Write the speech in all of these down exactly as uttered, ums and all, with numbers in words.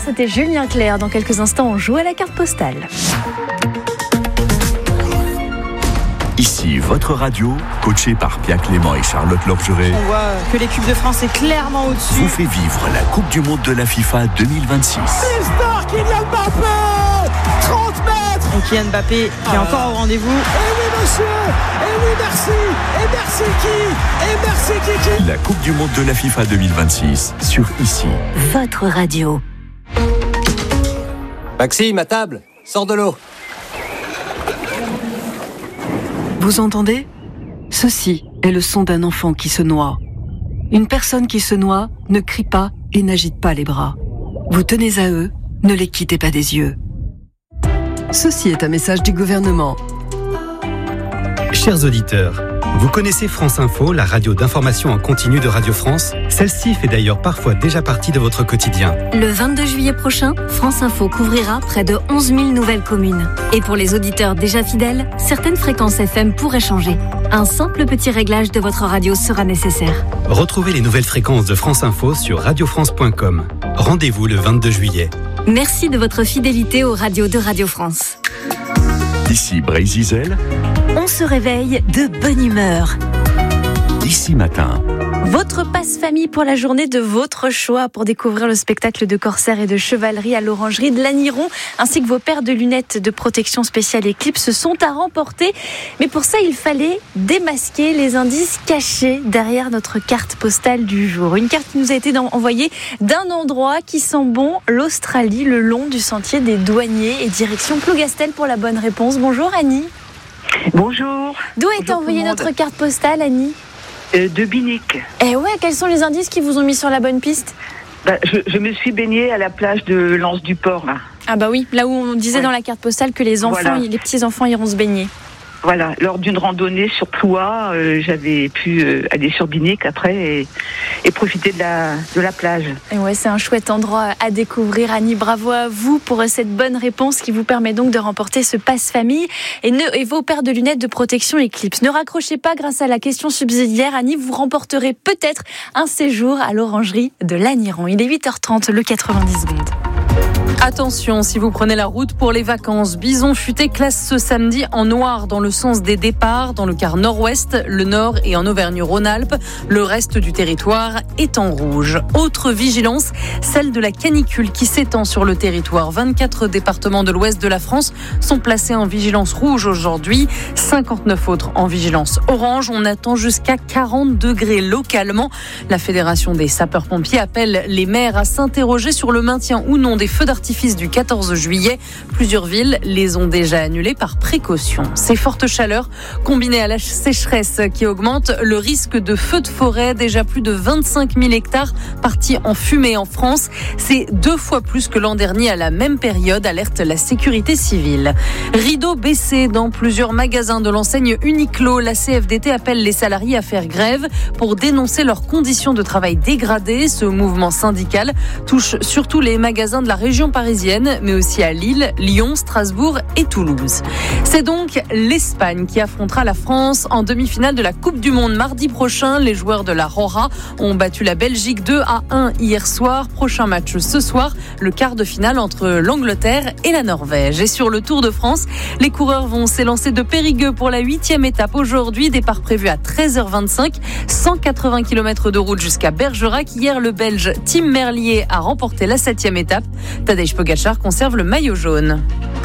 c'était Julien Clerc. Dans quelques instants, on joue à la carte postale. Ici, votre radio, coachée par Pierre Clément et Charlotte Lorgeret, on voit que l'équipe de France est clairement au-dessus. vous fait vivre la Coupe du Monde de la FIFA deux mille vingt-six. L'histoire, Kylian Mbappé, trente mètres. Et Kylian Mbappé qui est Ah. encore au rendez-vous. Et oui, monsieur. Et oui, merci. Et merci qui. Et merci qui, qui. La Coupe du Monde de la FIFA deux mille vingt-six sur Ici. Votre radio. Maxime, à table, sors de l'eau. Vous entendez ? Ceci est le son d'un enfant qui se noie. Une personne qui se noie ne crie pas et n'agite pas les bras. Vous tenez à eux, ne les quittez pas des yeux. Ceci est un message du gouvernement. Chers auditeurs, vous connaissez France Info, la radio d'information en continu de Radio France ? Celle-ci fait d'ailleurs parfois déjà partie de votre quotidien. Le vingt-deux juillet prochain, France Info couvrira près de onze mille nouvelles communes. Et pour les auditeurs déjà fidèles, certaines fréquences F M pourraient changer. Un simple petit réglage de votre radio sera nécessaire. Retrouvez les nouvelles fréquences de France Info sur radio france point com. Rendez-vous le vingt-deux juillet. Merci de votre fidélité aux radios de Radio France. Ici Brésil, On se réveille de bonne humeur. Ici Matin. Votre passe-famille pour la journée de votre choix pour découvrir le spectacle de corsaire et de chevalerie à l'Orangerie de Lanniron, ainsi que vos paires de lunettes de protection spéciale Eclipse sont à remporter. Mais pour ça, il fallait démasquer les indices cachés derrière notre carte postale du jour. Une carte qui nous a été envoyée d'un endroit qui sent bon, l'Australie, le long du sentier des douaniers et direction Plougastel pour la bonne réponse. Bonjour Annie. Bonjour. D'où a été envoyée notre carte postale, Annie ? Euh, de Binic. Eh ouais, quels sont les indices qui vous ont mis sur la bonne piste ? Bah, je, je me suis baignée à la plage de l'Anse du Port, là. Ah bah oui, là où on disait Ouais. dans la carte postale que les enfants, Voilà. les petits-enfants iront se baigner. Voilà, lors d'une randonnée sur Ploie, euh, j'avais pu euh, aller sur Binic après et, et profiter de la, de la plage. Et ouais, c'est un chouette endroit à découvrir. Annie, bravo à vous pour cette bonne réponse qui vous permet donc de remporter ce passe-famille et, ne, et vos paires de lunettes de protection Eclipse. Ne raccrochez pas, grâce à la question subsidiaire, Annie, vous remporterez peut-être un séjour à l'Orangerie de Lanniron. Il est huit heures trente, le quatre-vingt-dix secondes. Attention, si vous prenez la route pour les vacances, Bison Futé classe ce samedi en noir dans le sens des départs, dans le quart nord-ouest, le nord et en Auvergne-Rhône-Alpes. Le reste du territoire est en rouge. Autre vigilance, celle de la canicule qui s'étend sur le territoire. vingt-quatre départements de l'ouest de la France sont placés en vigilance rouge aujourd'hui, cinquante-neuf autres en vigilance orange. On attend jusqu'à quarante degrés localement. La Fédération des sapeurs-pompiers appelle les maires à s'interroger sur le maintien ou non des feux d'artifice du quatorze juillet. Plusieurs villes les ont déjà annulés par précaution. Ces fortes chaleurs, combinées à la sécheresse qui augmente, le risque de feux de forêt, déjà plus de vingt-cinq mille hectares partis en fumée en France. C'est deux fois plus que l'an dernier à la même période, alerte la sécurité civile. Rideau baissé dans plusieurs magasins de l'enseigne Uniqlo. La C F D T appelle les salariés à faire grève pour dénoncer leurs conditions de travail dégradées. Ce mouvement syndical touche surtout les magasins de la région parisienne, mais aussi à Lille, Lyon, Strasbourg et Toulouse. C'est donc l'Espagne qui affrontera la France en demi-finale de la Coupe du Monde mardi prochain. Les joueurs de la Rora ont battu la Belgique deux à un hier soir. Prochain match ce soir, le quart de finale entre l'Angleterre et la Norvège. Et sur le Tour de France, les coureurs vont s'élancer de Périgueux pour la huitième étape aujourd'hui. Départ prévu à treize heures vingt-cinq, cent quatre-vingts kilomètres de route jusqu'à Bergerac. Hier, le Belge Tim Merlier a remporté la septième étape. Tadej Pogacar conserve le maillot jaune.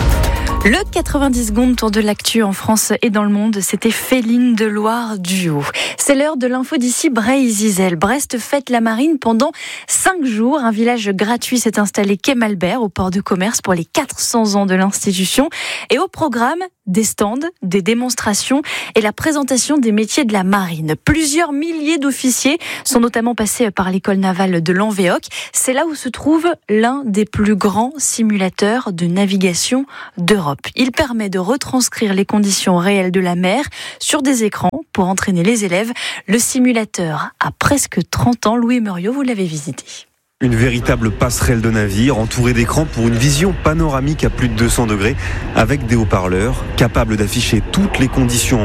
Le quatre-vingt-dix secondes tour de l'actu en France et dans le monde, c'était Féline de Loire duo. C'est l'heure de l'info d'ici Bray-Zizel. Brest fête la marine pendant cinq jours. Un village gratuit s'est installé quai Malbert au port de commerce pour les quatre cents ans de l'institution. Et au programme, des stands, des démonstrations et la présentation des métiers de la marine. Plusieurs milliers d'officiers sont notamment passés par l'école navale de Lanvéoc. C'est là où se trouve l'un des plus grands simulateurs de navigation d'Europe. Il permet de retranscrire les conditions réelles de la mer sur des écrans pour entraîner les élèves. Le simulateur a presque trente ans. Louis Muriot, vous l'avez visité. Une véritable passerelle de navire entourée d'écrans pour une vision panoramique à plus de deux cents degrés avec des haut-parleurs capables d'afficher toutes les conditions en mer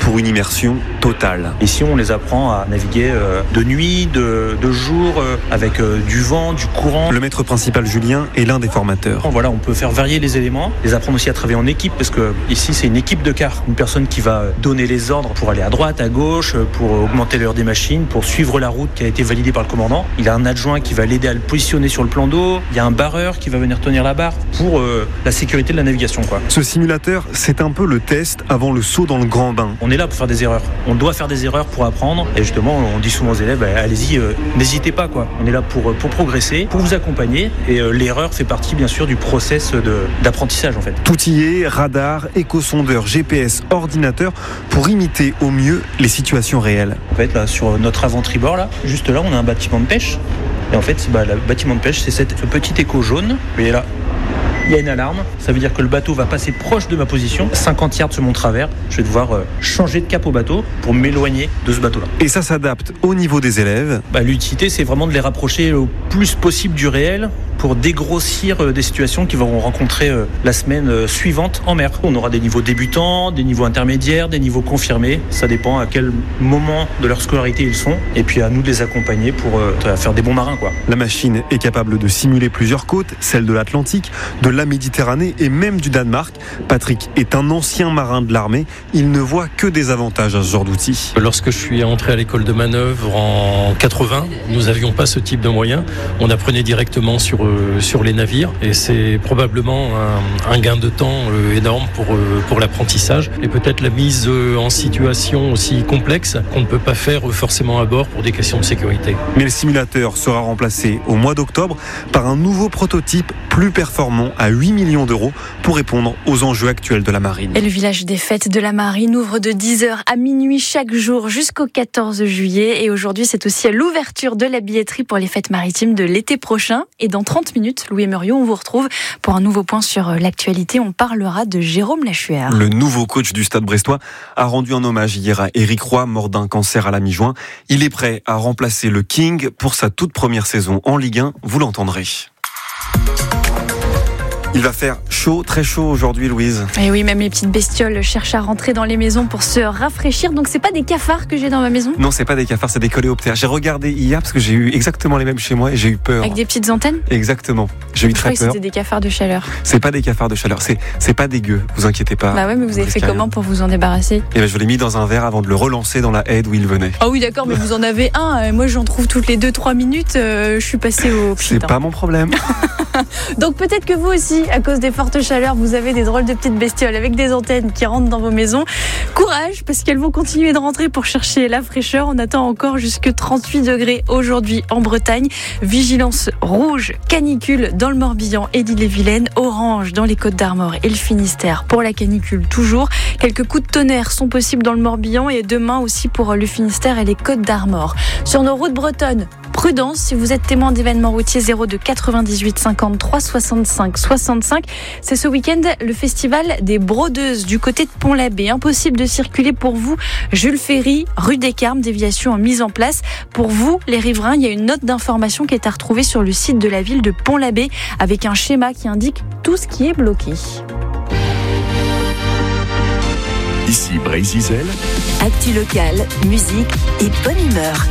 pour une immersion totale. Ici, on les apprend à naviguer de nuit, de, de jour, avec du vent, du courant. Le maître principal Julien est l'un des formateurs. Voilà, on peut faire varier les éléments, les apprendre aussi à travailler en équipe, parce que ici, c'est une équipe de quart. Une personne qui va donner les ordres pour aller à droite, à gauche, pour augmenter l'heure des machines, pour suivre la route qui a été validée par le commandant. Il a un adjoint qui va l'aider à le positionner sur le plan d'eau. Il y a un barreur qui va venir tenir la barre pour euh, la sécurité de la navigation, quoi. Ce simulateur, c'est un peu le test avant le saut dans le grand bain. On est là pour faire des erreurs. On doit faire des erreurs pour apprendre. Et justement, on dit souvent aux élèves, bah, allez-y, euh, n'hésitez pas, quoi. On est là pour, pour progresser, pour vous accompagner. Et euh, l'erreur fait partie, bien sûr, du process de, d'apprentissage, en fait. Tout y est, radar, échosondeur, G P S, ordinateur, pour imiter au mieux les situations réelles. En fait, là, sur notre avant-tribord, là, juste là, on a un bâtiment de pêche. Et en fait, bah, le bâtiment de pêche, c'est cette, ce petit écho jaune. Vous voyez là, il y a une alarme. Ça veut dire que le bateau va passer proche de ma position, cinquante yards sur mon travers. Je vais devoir euh, changer de cap au bateau pour m'éloigner de ce bateau-là. Et ça s'adapte au niveau des élèves. Bah, l'utilité, c'est vraiment de les rapprocher le plus possible du réel pour dégrossir euh, des situations qu'ils vont rencontrer euh, la semaine euh, suivante en mer. On aura des niveaux débutants, des niveaux intermédiaires, des niveaux confirmés. Ça dépend à quel moment de leur scolarité ils sont. Et puis à nous de les accompagner pour euh, faire des bons marins, quoi. La machine est capable de simuler plusieurs côtes, celle de l'Atlantique, de la Méditerranée et même du Danemark. Patrick est un ancien marin de l'armée. Il ne voit que des avantages à ce genre d'outil. Lorsque je suis entré à l'école de manœuvre en quatre-vingts, nous n'avions pas ce type de moyens. On apprenait directement sur, euh, sur les navires et c'est probablement un, un gain de temps euh, énorme pour, euh, pour l'apprentissage et peut-être la mise euh, en situation aussi complexe qu'on ne peut pas faire euh, forcément à bord pour des questions de sécurité. Mais le simulateur sera remplacé au mois d'octobre par un nouveau prototype plus performant à huit millions d'euros pour répondre aux enjeux actuels de la marine. Et le village des fêtes de la marine ouvre de dix heures à minuit chaque jour jusqu'au quatorze juillet. Et aujourd'hui, c'est aussi l'ouverture de la billetterie pour les fêtes maritimes de l'été prochain. Et dans trente minutes, Louis et Muriot, on vous retrouve pour un nouveau point sur l'actualité. On parlera de Jérôme Lachuer. Le nouveau coach du Stade brestois a rendu un hommage hier à Éric Roy, mort d'un cancer à la mi-juin. Il est prêt à remplacer le King pour sa toute première saison en Ligue un. Vous l'entendrez. Il va faire chaud, très chaud aujourd'hui, Louise. Et oui, même les petites bestioles cherchent à rentrer dans les maisons pour se rafraîchir. Donc c'est pas des cafards que j'ai dans ma maison? Non, c'est pas des cafards, c'est des coléoptères. J'ai regardé hier parce que j'ai eu exactement les mêmes chez moi et j'ai eu peur. Avec des petites antennes? Exactement. J'ai eu Je très crois peur. que c'était des cafards de chaleur. C'est pas des cafards de chaleur, c'est c'est pas dégueu. Vous inquiétez pas. Bah ouais, mais vous avez fait comment pour vous en débarrasser? Et ben je l'ai mis dans un verre avant de le relancer dans la haie d'où il venait. Ah oui, d'accord, mais vous en avez un. Moi, j'en trouve toutes les deux trois minutes. Euh, je suis passée au pchit. C'est pas mon problème. Donc peut-être que vous aussi, à cause des fortes chaleurs, vous avez des drôles de petites bestioles avec des antennes qui rentrent dans vos maisons. Courage, parce qu'elles vont continuer de rentrer pour chercher la fraîcheur. On attend encore jusque trente-huit degrés aujourd'hui en Bretagne. Vigilance rouge, canicule dans le Morbihan et l'Ille-et-Vilaine. Orange dans les Côtes-d'Armor et le Finistère pour la canicule toujours. Quelques coups de tonnerre sont possibles dans le Morbihan et demain aussi pour le Finistère et les Côtes-d'Armor. Sur nos routes bretonnes, prudence si vous êtes témoin d'événements routiers. Zéro deux quatre-vingt-dix-huit cinquante-trois soixante-cinq soixante-cinq. C'est ce week-end le festival des Brodeuses du côté de Pont-l'Abbé. Impossible de circuler pour vous. Jules Ferry, rue des Carmes, déviation en mise en place. Pour vous, les riverains, il y a une note d'information qui est à retrouver sur le site de la ville de Pont-l'Abbé avec un schéma qui indique tout ce qui est bloqué. Ici Brésil. Actu locale, musique et bonne humeur.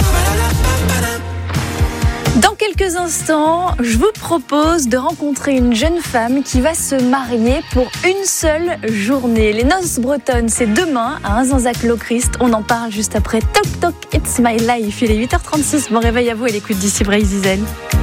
Dans quelques instants, je vous propose de rencontrer une jeune femme qui va se marier pour une seule journée. Les noces bretonnes, c'est demain à Inzanzac-Lochrist. On en parle juste après Toc Toc, It's My Life. Il est huit heures trente-six. Bon réveil à vous et l'écoute d'ici Brésil.